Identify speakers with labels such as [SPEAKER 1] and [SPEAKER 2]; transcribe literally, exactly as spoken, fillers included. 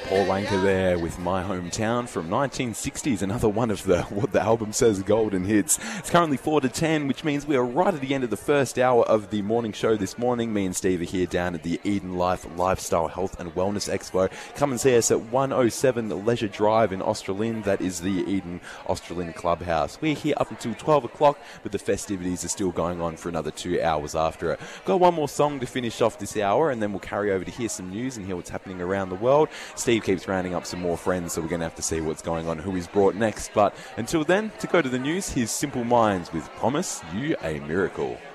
[SPEAKER 1] Paul Anka there with My Hometown from nineteen sixties, another one of the, what the album says, golden hits. It's currently four to ten, which means we are right at the end of the first hour of the morning show this morning. Me and Steve are here down at the Eden Life Lifestyle Health and Wellness Expo. Come and see us at one oh seven Leisure Drive in Australind. That is the Eden Australind Clubhouse. We're here up until twelve o'clock, but the festivities are still going on for another two hours after it. Got one more song to finish off this hour, and then we'll carry over to hear some news and hear what's happening around the world. Steve keeps rounding up some more friends, so we're going to have to see what's going on, who he's brought next. But until then, to go to the news, here's Simple Minds with Promise You a Miracle.